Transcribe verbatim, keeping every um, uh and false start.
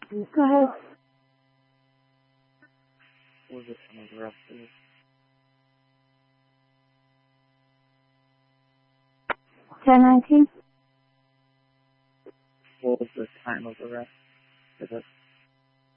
Go ahead. What was the time of the arrest? ten nineteen. What was the time of the arrest? Is it